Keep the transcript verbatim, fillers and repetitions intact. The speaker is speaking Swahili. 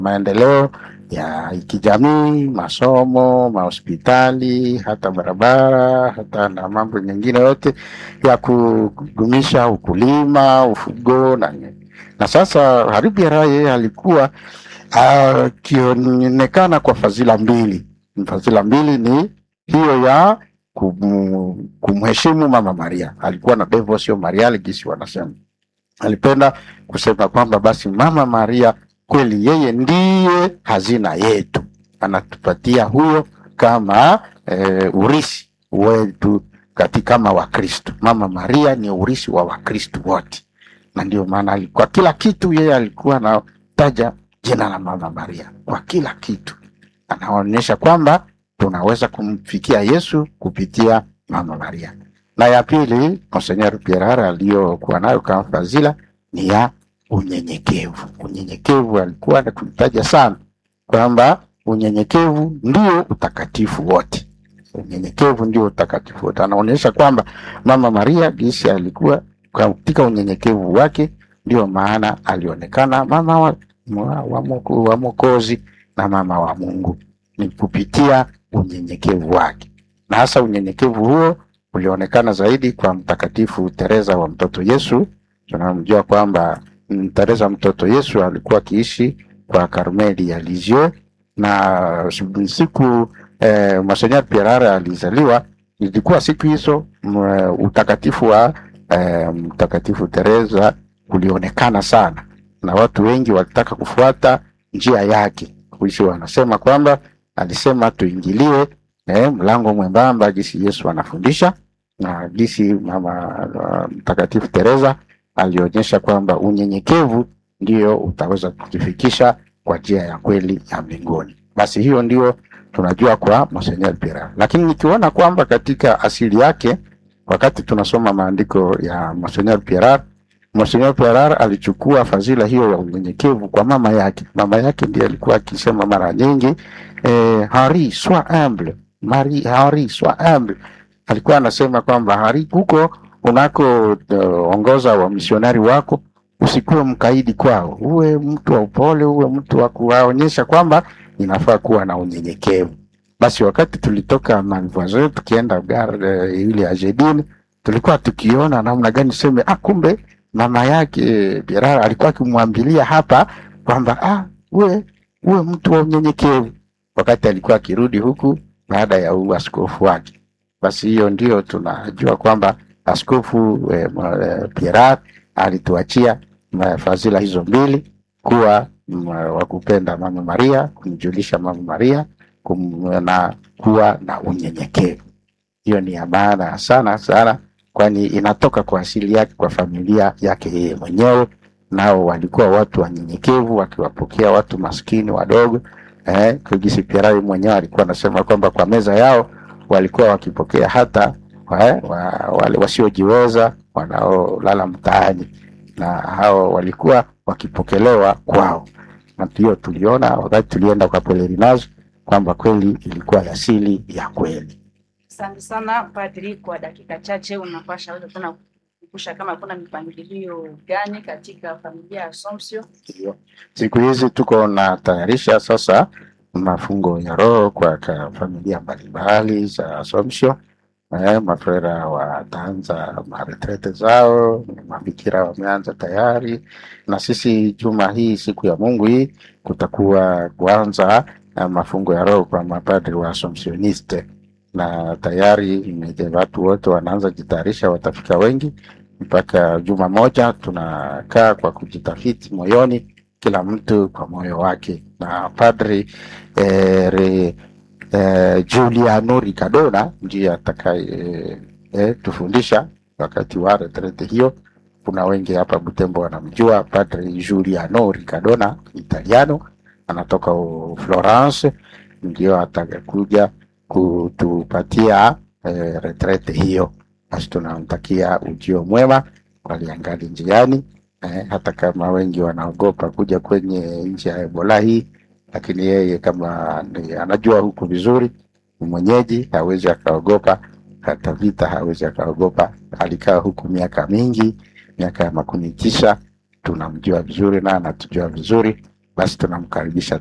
maendeleo ya kijamii, masomo, mahospitali, hata barabara, hata na mambo nyingine yote ya kudumisha ukulima, ufugo na na sasa Henri Pierrat yeye alikuwa akionekana uh, kwa fadhila mbili. Fadhila mbili ni hiyo ya kum, kumheshimu Mama Maria. Alikuwa na devotion mariale gisi wanasema. Alipenda kusema kwamba basi Mama Maria kweli yeye ndiye hazina yetu, anatupatia huyo kama e, urisi wetu katika kama Wakristo. Mama Maria ni urisi wa Wakristo wote, na ndio maana alikuwa kila kitu yeye alikuwa anataja jina la Mama Maria kwa kila kitu. Anaonyesha kwamba tunaweza kumfikia Yesu kupitia Mama Maria. Na ya pili Monseigneur Pierrat aliyokuwa nayo kama fadhila ni ya unyenyekevu. Unyenyekevu alikuwa anakutaja sana kwamba unyenyekevu ndio utakatifu wote. Unyenyekevu ndio utakatifu wote. Anaonyesha kwamba Mama Maria gisi alikuwa katika unyenyekevu wake, ndio maana alionekana mama wa, wa, wa, moko, wa Mwokozi na mama wa Mungu, ni kupitia unyenyekevu wake. Na hasa unyenyekevu huo ulionekana zaidi kwa Mtakatifu Teresa wa Mtoto Yesu. Tunamjua kwamba Teresa Mtoto Yesu alikuwa akiishi kwa Karmeli ya Lisieux, na siku eh, Monseigneur Pierrat alizaliwa ilikuwa siku hizo utakatifu wa eh, Mtakatifu Teresa ulionekana sana, na watu wengi walitaka kufuata njia yake. Kuishi wanasema kwamba alisema tuingilie eh, mlango mwembamba jinsi Yesu anafundisha, na jinsi mama uh, Mtakatifu Teresa alionyesha kwamba unyenyekevu ndio utaweza kutufikisha kwa njia ya kweli ya mbinguni. Basi hiyo ndio tunajua kwa Monseigneur Pierrat. Lakini nikiona kwamba katika asili yake, wakati tunasoma maandiko ya Monseigneur Pierrat, Monseigneur Pierrat alichukua fadhila hiyo ya unyenyekevu kwa mama yake. Mama yake ndiye alikuwa akisema mara nyingi eh, Henri sois humble, Marie Henri sois humble. Alikuwa anasema kwamba Henri, huko unako uh, ongoza wa misionari wako, usikuwe mkaidi kwao, uwe mtu wa upole, uwe mtu wa kuwaonyesha kwamba inafaa kuwa na unyenyekevu. Basi wakati tulitoka Malvoisin tukienda gare uh, ile ya Jedine, tulikuwa tukiona namna gani sema ah, kumbe mama yake Pierrat alikuwa akimwambilia hapa kwamba ah, uwe uwe mtu wa unyenyekevu wakati alikuwa akirudi huku baada ya uaskofu wake. Basi hiyo ndio tunajua kwamba askofu eh, Pierrat alituachia fadhila hizo mbili, kuwa wa kupenda Mama Maria, kumjulisha Mama Maria, kum, na kuwa na unyenyekevu. Hiyo ni ya maana sana sana, kwani inatoka kwa asili yake, kwa familia yake yeye mwenyewe. Nao walikuwa watu wanyenyekevu, wakiwapokea watu maskini wadogo. Eh, Kigisi Pierrat mwenyewe alikuwa anasema kwamba kwa meza yao walikuwa wakipokea hata wa, wa, wale wasiojiweza wanaolala mtaani, na hao walikuwa wakipokelewa kwao. Na hiyo tuliona wakati tulienda kwa pelerinage kwamba kweli ilikuwa asili ya kweli. Asante sana Padri, kwa dakika chache unapasha wewe tena kukusha kama kuna mipangilio gani katika familia ya Assumption? Siku hizi tuko na tayarisha sasa mafungo ya roho kwa familia mbalimbali za Assumption. Eh, mafrera wataanza maretrete zao, mabikira wameanza tayari, na sisi juma hii siku ya Mungu hii kutakuwa kuanza uh, mafungo ya roho kwa mapadri wa Assumptioniste, na tayari watu wote wanaanza jitayarisha, watafika wengi. Mpaka juma moja tunakaa kwa kujitafiti moyoni, kila mtu kwa moyo wake, na padri eh, re, eh, Giuliano Riccadona ndiye atakaye eh, eh, tufundisha wakati wa retrete hiyo. Kuna wengi hapa Butembo wanamjua Padri Giuliano Riccadona, Italiano, anatoka Florence, ndio atakakuja kutupatia eh, retrete hiyo. Basi tunamtakia ujio mwema kwa liangali njiani, eh, hata kama wengi wanaogopa kuja kwenye nchi ya Ebola hii, lakini yeye kama anajua huku vizuri, mwenyeji, hawezi akaogopa. Hata vita hawezi akaogopa. Alikaa huku miaka mingi, miaka ya makumi tisa, tunamjua vizuri na anatujua vizuri. basi tunamkaribisha